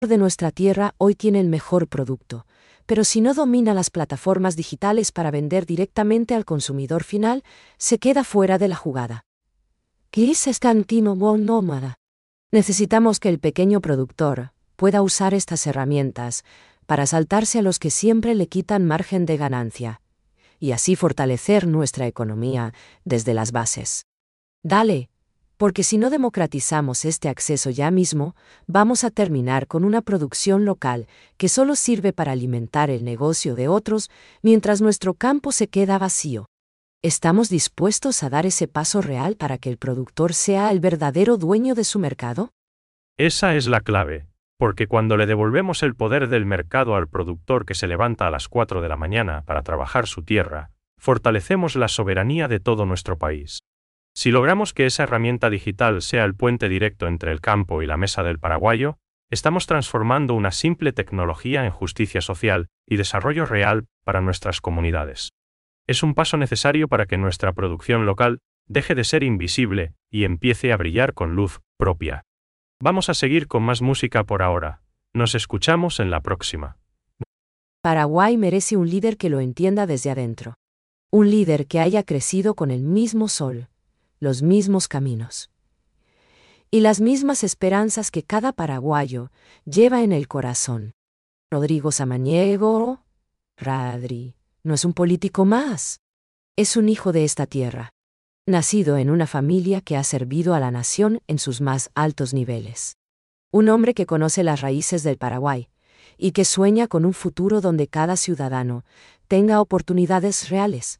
de nuestra tierra hoy tiene el mejor producto, pero si no domina las plataformas digitales para vender directamente al consumidor final, se queda fuera de la jugada. ¿Qué es Scantino Bon Nómada? Necesitamos que el pequeño productor pueda usar estas herramientas para saltarse a los que siempre le quitan margen de ganancia, y así fortalecer nuestra economía desde las bases. Dale, porque si no democratizamos este acceso ya mismo, vamos a terminar con una producción local que solo sirve para alimentar el negocio de otros mientras nuestro campo se queda vacío. ¿Estamos dispuestos a dar ese paso real para que el productor sea el verdadero dueño de su mercado? Esa es la clave, porque cuando le devolvemos el poder del mercado al productor que se levanta a las 4 de la mañana para trabajar su tierra, fortalecemos la soberanía de todo nuestro país. Si logramos que esa herramienta digital sea el puente directo entre el campo y la mesa del paraguayo, estamos transformando una simple tecnología en justicia social y desarrollo real para nuestras comunidades. Es un paso necesario para que nuestra producción local deje de ser invisible y empiece a brillar con luz propia. Vamos a seguir con más música por ahora. Nos escuchamos en la próxima. Paraguay merece un líder que lo entienda desde adentro. Un líder que haya crecido con el mismo sol, los mismos caminos y las mismas esperanzas que cada paraguayo lleva en el corazón. Rodrigo Samaniego, Radri, no es un político más. Es un hijo de esta tierra, nacido en una familia que ha servido a la nación en sus más altos niveles. Un hombre que conoce las raíces del Paraguay y que sueña con un futuro donde cada ciudadano tenga oportunidades reales.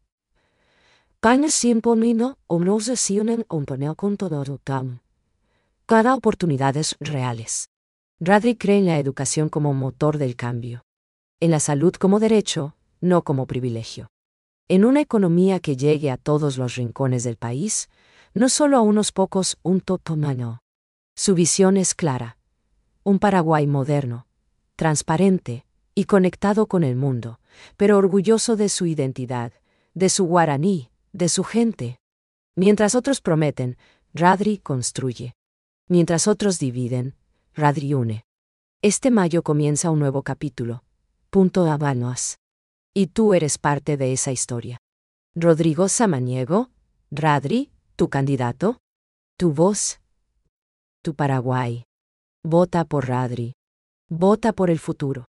Cada oportunidades reales. Radri cree en la educación como motor del cambio, en la salud como derecho, no como privilegio. En una economía que llegue a todos los rincones del país, no solo a unos pocos, un totomano. Su visión es clara. Un Paraguay moderno, transparente y conectado con el mundo, pero orgulloso de su identidad, de su guaraní, de su gente. Mientras otros prometen, Radri construye. Mientras otros dividen, Radri une. Este mayo comienza un nuevo capítulo. Punto Habanos. Y tú eres parte de esa historia. Rodrigo Samaniego, Radri, tu candidato, tu voz, tu Paraguay. Vota por Radri. Vota por el futuro.